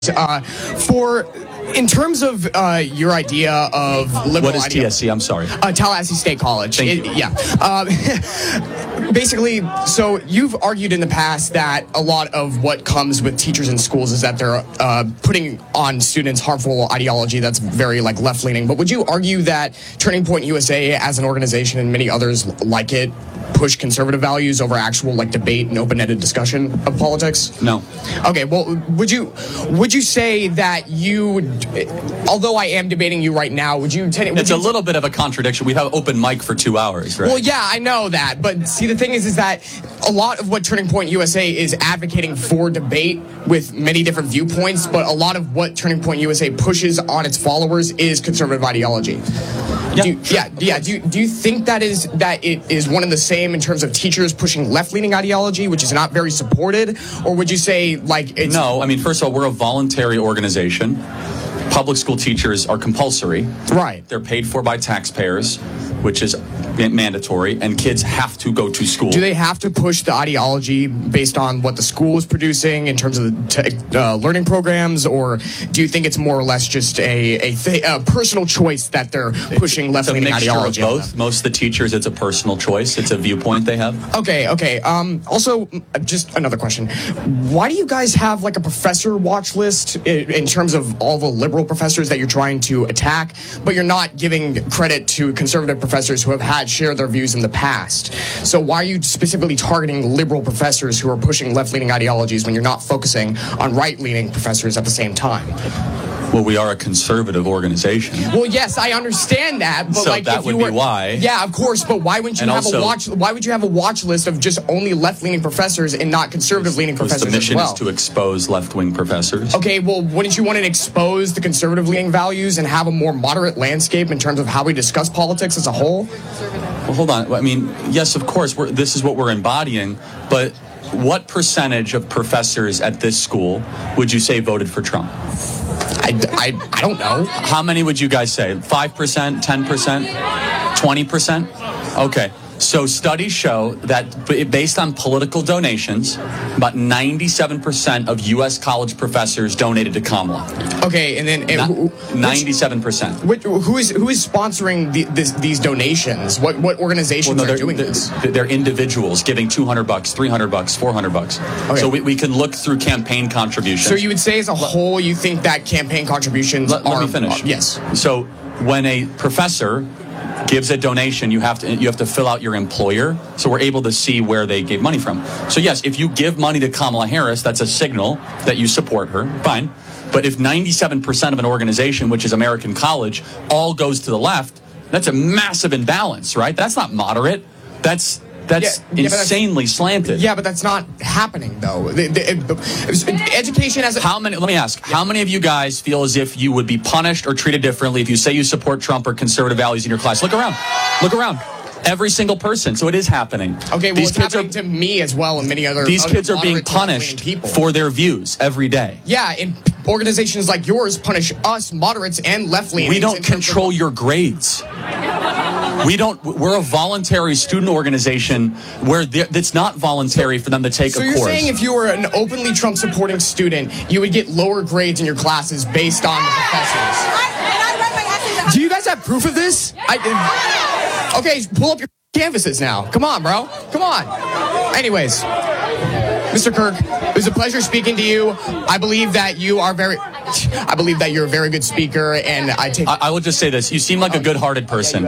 In terms of your idea of liberal... What is TSC? I'm sorry. Tallahassee State College. Thank you. Basically, so you've argued in the past that a lot of what comes with teachers in schools is that they're putting on students harmful ideology that's very left-leaning. But would you argue that Turning Point USA as an organization and many others like it push conservative values over actual debate and open-ended discussion of politics? No. Okay, well, would you say that although I am debating you right now, it's a little bit of a contradiction. We have open mic for 2 hours, right? Well, yeah, I know that. But see, the thing is that a lot of what Turning Point USA is advocating for debate with many different viewpoints, but a lot of what Turning Point USA pushes on its followers is conservative ideology. Do you think that it is one and the same in terms of teachers pushing left-leaning ideology, which is not very supported, or would you say it's... No, I mean, first of all, we're a voluntary organization. Public school teachers are compulsory. Right. They're paid for by taxpayers, which is mandatory, and kids have to go to school. Do they have to push the ideology based on what the school is producing in terms of the learning programs, or do you think it's more or less just a personal choice that they're pushing left-leaning ideology? It's a mixture of both. Most of the teachers, it's a personal choice. It's a viewpoint they have. Okay. Also, just another question. Why do you guys have a professor watch list in terms of all the liberal professors that you're trying to attack, but you're not giving credit to conservative professors who have shared their views in the past? So why are you specifically targeting liberal professors who are pushing left-leaning ideologies when you're not focusing on right-leaning professors at the same time? Well, we are a conservative organization. Well, yes, I understand that, but so that would be why. Yeah, of course, but why wouldn't you why would you have a watch list of just only left-leaning professors and not conservative-leaning professors as well? The mission is to expose left-wing professors. Okay, well, wouldn't you want to expose the conservative-leaning values and have a more moderate landscape in terms of how we discuss politics as a whole? Well, hold on. I mean, yes, of course, this is what we're embodying, but what percentage of professors at this school would you say voted for Trump? I don't know. How many would you guys say? 5%, 10%, 20%? Okay. So studies show that based on political donations, about 97% of U.S. college professors donated to Kamala. Okay, and then 97%. Who is sponsoring these donations? What organizations are doing this? They're individuals giving $200, $300, $400. Okay. So we can look through campaign contributions. So you would say as a whole, you think that campaign contributions Let me finish. Yes. So when a professor gives a donation, you have to fill out your employer, so we're able to see where they gave money from. So yes, if you give money to Kamala Harris, that's a signal that you support her. Fine. But if 97% of an organization, which is American College, all goes to the left, that's a massive imbalance, right? That's not moderate. That's insanely slanted. Yeah, but that's not happening, though. Education as let me ask, how many of you guys feel as if you would be punished or treated differently if you say you support Trump or conservative values in your class? Look around. Every single person. So it is happening. Okay, well, it's happening to me as well and many other... These kids are being punished for their views every day. Yeah, and organizations like yours punish us, moderates and left-leaning. We don't control your grades. We're a voluntary student organization where it's not voluntary for them to take a course. So you're saying if you were an openly Trump-supporting student, you would get lower grades in your classes based on the professors? Do you guys have proof of this? Okay, pull up your canvases now. Come on, bro. Come on. Anyways, Mr. Kirk, it was a pleasure speaking to you. I believe that you're a very good speaker, and I will just say this. You seem like a good-hearted person.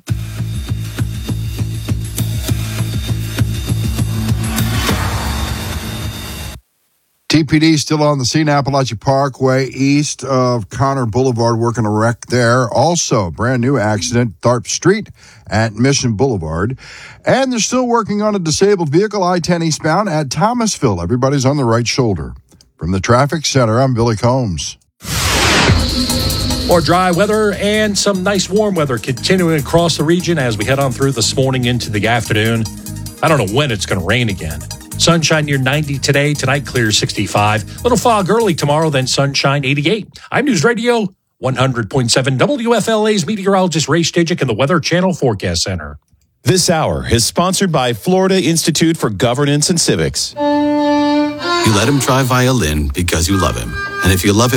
TPD still on the scene, Appalachia Parkway, east of Connor Boulevard, working a wreck there. Also, brand new accident, Tharp Street at Mission Boulevard. And they're still working on a disabled vehicle, I-10 eastbound at Thomasville. Everybody's on the right shoulder. From the Traffic Center, I'm Billy Combs. More dry weather and some nice warm weather continuing across the region as we head on through this morning into the afternoon. I don't know when it's going to rain again. Sunshine near 90 today. Tonight, clear 65. Little fog early tomorrow, then sunshine 88. I'm News Radio 100.7 WFLA's meteorologist Ray Stajic in the Weather Channel Forecast Center. This hour is sponsored by Florida Institute for Governance and Civics. You let him try violin because you love him. And if you love him